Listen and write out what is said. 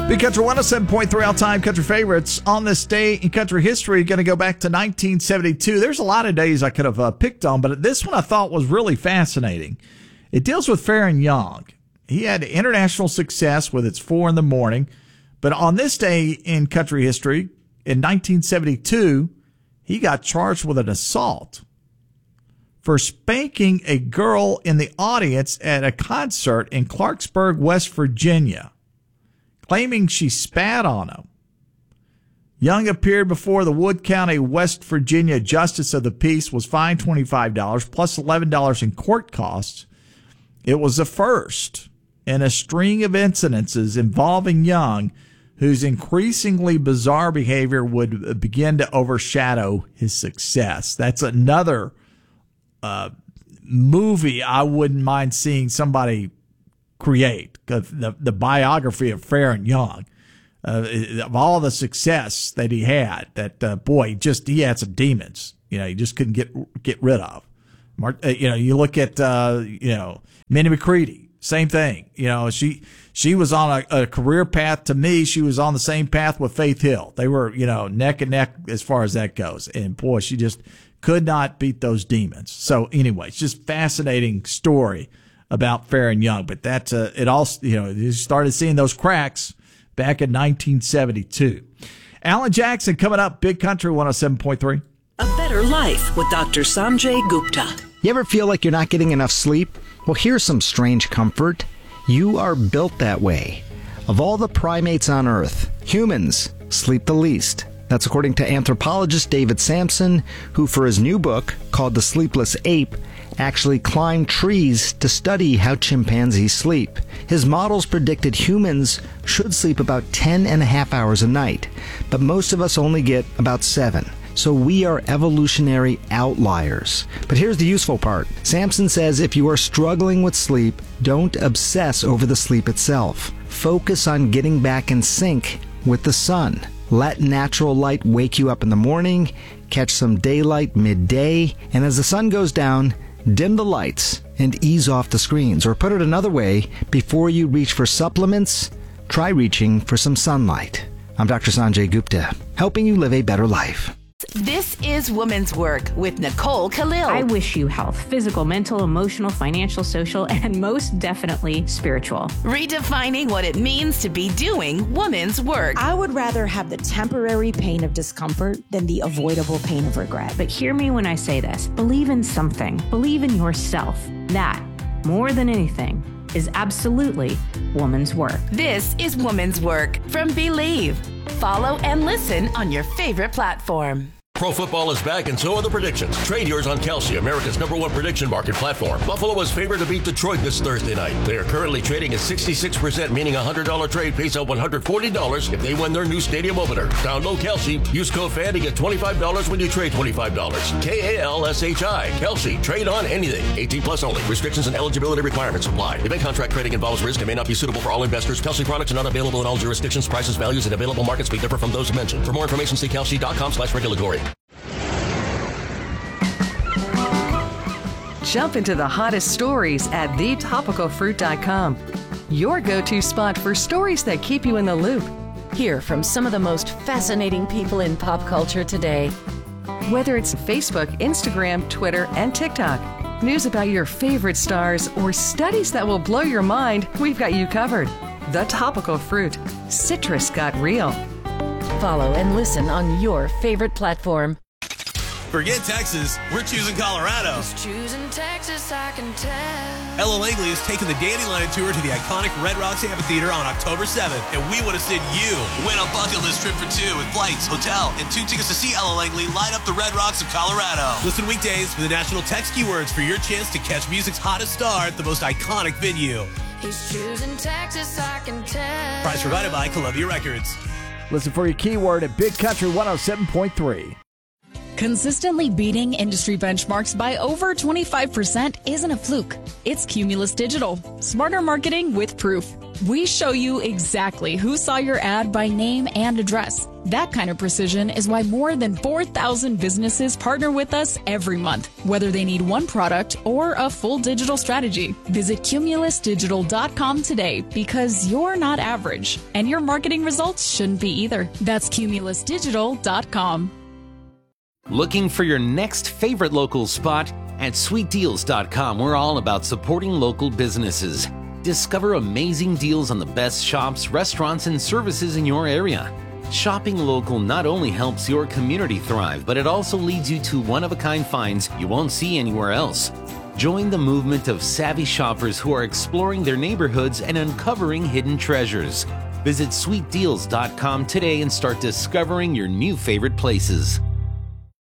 Big Country 107.3 all-time country favorites. On this day in country history, going to go back to 1972. There's a lot of days I could have picked on, but this one I thought was really fascinating. It deals with Faron Young. He had international success with It's 4 in the Morning, but on this day in country history, in 1972, he got charged with an assault for spanking a girl in the audience at a concert in Clarksburg, West Virginia, claiming she spat on him. Young appeared before the Wood County, West Virginia Justice of the Peace, was fined $25 plus $11 in court costs. It was the first in a string of incidences involving Young, whose increasingly bizarre behavior would begin to overshadow his success. That's another movie I wouldn't mind seeing somebody create. The biography of Faron Young, of all the success that he had, that boy, he had some demons. He just couldn't get rid of. You look at Minnie McCready, same thing. She was on a career path. To me, she was on the same path with Faith Hill. They were neck and neck as far as that goes. And boy, she just could not beat those demons. So anyway, it's just fascinating story about Faron Young. But that's it all. You started seeing those cracks back in 1972. Alan Jackson coming up. Big Country 107.3. A Better Life with Dr. Sanjay Gupta. You ever feel like you're not getting enough sleep? Well, here's some strange comfort. You are built that way. Of all the primates on Earth, humans sleep the least. That's according to anthropologist David Sampson, who for his new book, called The Sleepless Ape, actually climbed trees to study how chimpanzees sleep. His models predicted humans should sleep about 10.5 hours a night, but most of us only get about 7. So we are evolutionary outliers. But here's the useful part. Sampson says if you are struggling with sleep, don't obsess over the sleep itself. Focus on getting back in sync with the sun. Let natural light wake you up in the morning, catch some daylight midday, and as the sun goes down, dim the lights and ease off the screens. Or put it another way, before you reach for supplements, try reaching for some sunlight. I'm Dr. Sanjay Gupta, helping you live a better life. This is Woman's Work with Nicole Khalil. I wish you health, physical, mental, emotional, financial, social, and most definitely spiritual. Redefining what it means to be doing woman's work. I would rather have the temporary pain of discomfort than the avoidable pain of regret. But hear me when I say this. Believe in something. Believe in yourself. That, more than anything, is absolutely woman's work. This is Woman's Work from Believe. Follow and listen on your favorite platform. Pro football is back, and so are the predictions. Trade yours on Kalshi, America's #1 prediction market platform. Buffalo is favored to beat Detroit this Thursday night. They are currently trading at 66%, meaning a $100 trade pays out $140 if they win their new stadium opener. Download Kalshi. Use code FAN to get $25 when you trade $25. KALSHI. Kalshi. Trade on anything. 18 plus only. Restrictions and eligibility requirements apply. Event contract trading involves risk and may not be suitable for all investors. Kalshi products are not available in all jurisdictions. Prices, values, and available markets may differ from those mentioned. For more information, see kalshi.com/regulatory. Jump into the hottest stories at thetopicalfruit.com. Your go-to spot for stories that keep you in the loop. Hear from some of the most fascinating people in pop culture today. Whether it's Facebook, Instagram, Twitter, and TikTok, news about your favorite stars, or studies that will blow your mind, we've got you covered. The Topical Fruit. Citrus got real. Follow and listen on your favorite platform. Forget Texas, we're choosing Colorado. Choosing Texas, I can tell. Ella Langley is taking the Dandelion Tour to the iconic Red Rocks Amphitheater on October 7th, and we want to send you. Win a bucket list trip for 2 with flights, hotel, and 2 tickets to see Ella Langley light up the Red Rocks of Colorado. Listen weekdays for the national text keywords for your chance to catch music's hottest star at the most iconic venue. He's choosing Texas, I can tell. Prize provided by Columbia Records. Listen for your keyword at Big Country 107.3. Consistently beating industry benchmarks by over 25% isn't a fluke. It's Cumulus Digital. Smarter marketing with proof. We show you exactly who saw your ad by name and address. That kind of precision is why more than 4,000 businesses partner with us every month, whether they need one product or a full digital strategy. Visit CumulusDigital.com today because you're not average, and your marketing results shouldn't be either. That's CumulusDigital.com. Looking for your next favorite local spot? At SweetDeals.com, we're all about supporting local businesses. Discover amazing deals on the best shops, restaurants, and services in your area. Shopping local not only helps your community thrive, but it also leads you to one-of-a-kind finds you won't see anywhere else. Join the movement of savvy shoppers who are exploring their neighborhoods and uncovering hidden treasures. Visit SweetDeals.com today and start discovering your new favorite places.